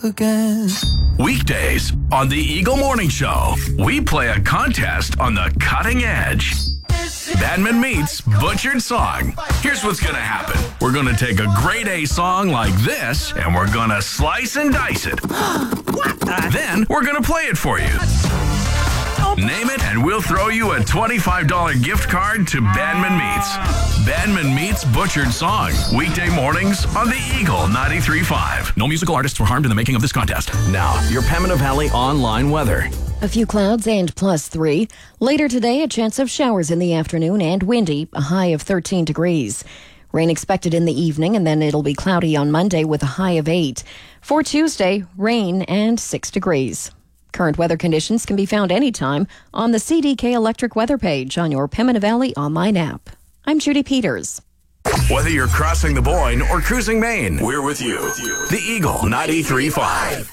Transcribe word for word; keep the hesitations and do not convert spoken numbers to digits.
again. Weekdays on the Eagle Morning Show, we play a contest on the cutting edge. Badman meets Butchered Song. Here's what's going to happen. We're going to take a grade A song like this, and we're going to slice and dice it. Then we're going to play it for you. Name it, and we'll throw you a twenty-five dollars gift card to Badman Meets. Badman Meets Butchered Song. Weekday mornings on the Eagle ninety-three point five. No musical artists were harmed in the making of this contest. Now, your Pembina Valley online weather. A few clouds and plus three. Later today, a chance of showers in the afternoon and windy, a high of thirteen degrees. Rain expected in the evening, and then it'll be cloudy on Monday with a high of eight. For Tuesday, rain and six degrees. Current weather conditions can be found anytime on the C D K Electric weather page on your Pembina Valley online app. I'm Judy Peters. Whether you're crossing the Boyne or cruising Maine, we're with you. The Eagle ninety-three point five.